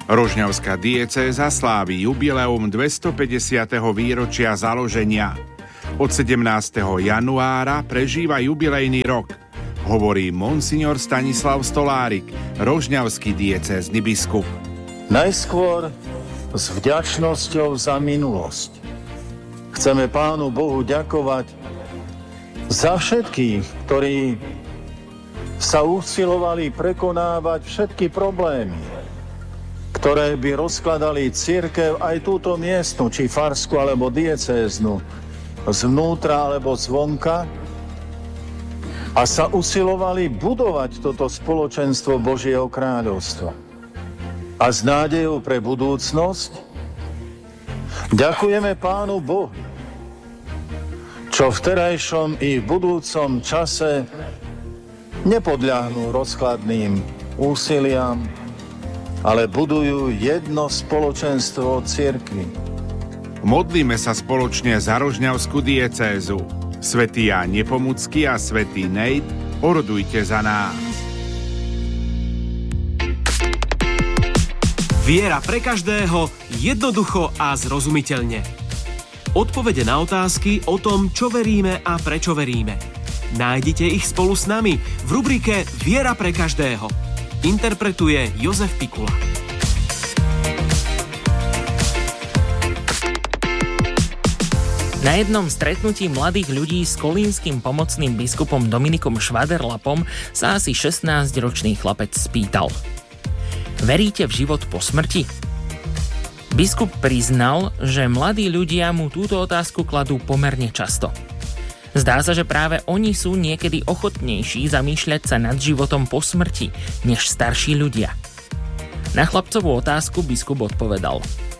Rožňavská diecéza slávi jubileum 250. výročia založenia. Od 17. januára prežíva jubilejný rok, hovorí monsignor Stanislav Stolárik, rožňavský diecézny biskup. Najskôr s vďačnosťou za minulosť. Chceme Pánu Bohu ďakovať za všetkých, ktorí sa usilovali prekonávať všetky problémy, ktoré by rozkladali cirkev aj túto miestnu, či farskú alebo diecéznu, zvnútra alebo zvonka, a sa usilovali budovať toto spoločenstvo Božieho kráľovstva. A s nádejou pre budúcnosť ďakujeme Pánu Bohu, čo v terajšom i v budúcom čase nepodľahnú rozkladným úsiliam, ale budujú jedno spoločenstvo cirkvi. Modlíme sa spoločne za rožňavskú diecézu. Svätý Ján Nepomucký a svätý Nejt, orodujte za nás. Viera pre každého, jednoducho a zrozumiteľne. Odpovede na otázky o tom, čo veríme a prečo veríme. Nájdite ich spolu s nami v rubrike Viera pre každého. Interpretuje Jozef Pikula. Na jednom stretnutí mladých ľudí s kolínskym pomocným biskupom Dominikom Švaderlapom sa asi 16-ročný chlapec spýtal: Veríte v život po smrti? Biskup priznal, že mladí ľudia mu túto otázku kladú pomerne často. Zdá sa, že práve oni sú niekedy ochotnejší zamýšľať sa nad životom po smrti, než starší ľudia. Na chlapcovú otázku biskup odpovedal: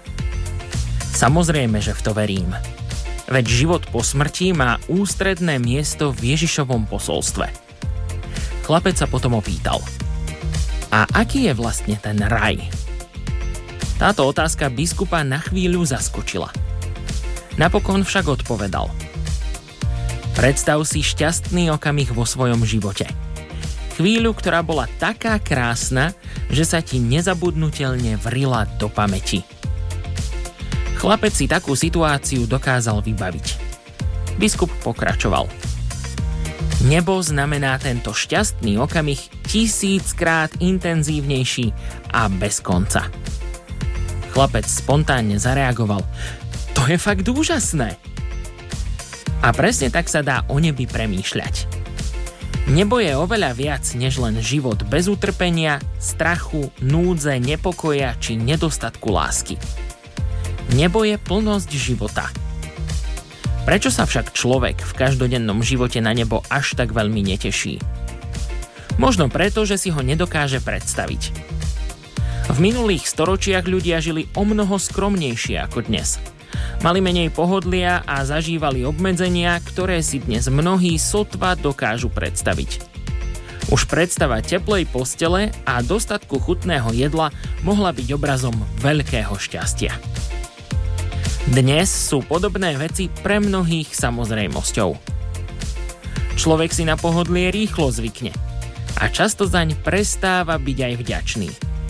Samozrejme, že v to verím. Veď život po smrti má ústredné miesto v Ježišovom posolstve. Chlapec sa potom opýtal: A aký je vlastne ten raj? Táto otázka biskupa na chvíľu zaskočila. Napokon však odpovedal: Predstav si šťastný okamih vo svojom živote. Chvíľu, ktorá bola taká krásna, že sa ti nezabudnutelne vrila do pamäti. Chlapec si takú situáciu dokázal vybaviť. Biskup pokračoval: Nebo znamená tento šťastný okamih 1000-krát intenzívnejší a bez konca. Chlapec spontánne zareagoval: To je fakt úžasné! A presne tak sa dá o nebi premýšľať. Nebo je oveľa viac než len život bez utrpenia, strachu, núdze, nepokoja či nedostatku lásky. Nebo je plnosť života. Prečo sa však človek v každodennom živote na nebo až tak veľmi neteší? Možno preto, že si ho nedokáže predstaviť. V minulých storočiach ľudia žili omnoho skromnejšie ako dnes. Mali menej pohodlia a zažívali obmedzenia, ktoré si dnes mnohí sotva dokážu predstaviť. Už predstava teplej postele a dostatku chutného jedla mohla byť obrazom veľkého šťastia. Dnes sú podobné veci pre mnohých samozrejmosťou. Človek si na pohodlie rýchlo zvykne a často zaň prestáva byť aj vďačný.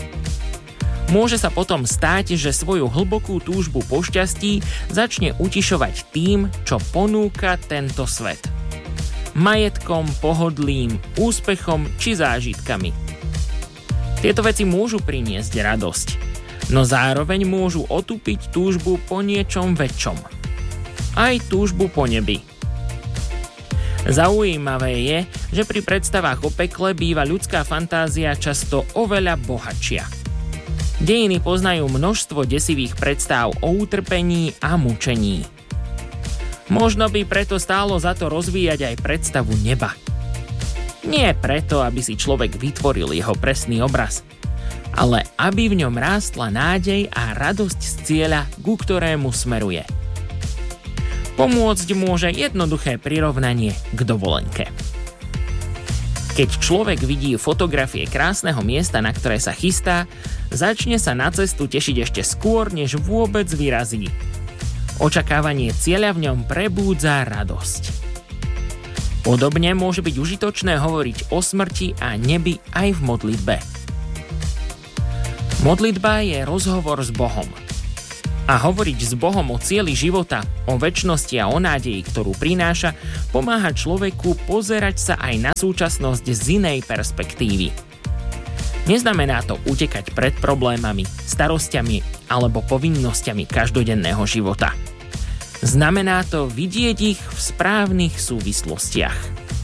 Môže sa potom stáť, že svoju hlbokú túžbu po šťastí začne utišovať tým, čo ponúka tento svet. Majetkom, pohodlím, úspechom či zážitkami. Tieto veci môžu priniesť radosť, no zároveň môžu otúpiť túžbu po niečom väčšom. Aj túžbu po nebi. Zaujímavé je, že pri predstavách o pekle býva ľudská fantázia často oveľa bohatšia. Dejiny poznajú množstvo desivých predstáv o utrpení a mučení. Možno by preto stálo za to rozvíjať aj predstavu neba. Nie preto, aby si človek vytvoril jeho presný obraz, ale aby v ňom rástla nádej a radosť z cieľa, ku ktorému smeruje. Pomôcť môže jednoduché prirovnanie k dovolenke. Keď človek vidí fotografie krásneho miesta, na ktoré sa chystá, začne sa na cestu tešiť ešte skôr, než vôbec vyrazí. Očakávanie cieľa v ňom prebúdza radosť. Podobne môže byť užitočné hovoriť o smrti a nebi aj v modlitbe. Modlitba je rozhovor s Bohom. A hovoriť s Bohom o cieli života, o večnosti a o nádeji, ktorú prináša, pomáha človeku pozerať sa aj na súčasnosť z inej perspektívy. Neznamená to utekať pred problémami, starostiami alebo povinnosťami každodenného života. Znamená to vidieť ich v správnych súvislostiach.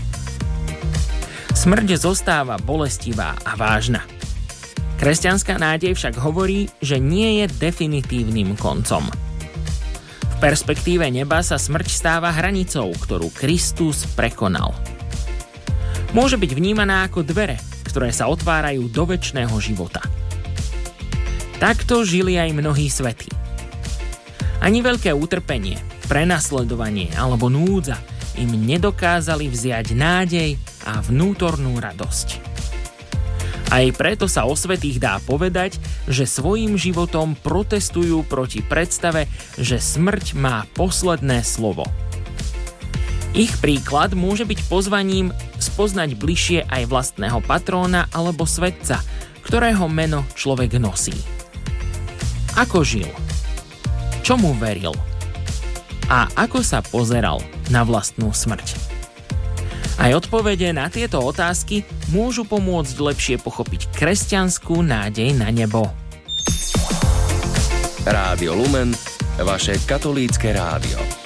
Smrť zostáva bolestivá a vážna. Kresťanská nádej však hovorí, že nie je definitívnym koncom. V perspektíve neba sa smrť stáva hranicou, ktorú Kristus prekonal. Môže byť vnímaná ako dvere, ktoré sa otvárajú do večného života. Takto žili aj mnohí svätí. Ani veľké utrpenie, prenasledovanie alebo núdza im nedokázali vziať nádej a vnútornú radosť. Aj preto sa o svätých dá povedať, že svojím životom protestujú proti predstave, že smrť má posledné slovo. Ich príklad môže byť pozvaním spoznať bližšie aj vlastného patróna alebo svätca, ktorého meno človek nosí. Ako žil? Čomu veril? A ako sa pozeral na vlastnú smrť? Aj odpovede na tieto otázky môžu pomôcť lepšie pochopiť kresťanskú nádej na nebo. Rádio Lumen, vaše katolícke rádio.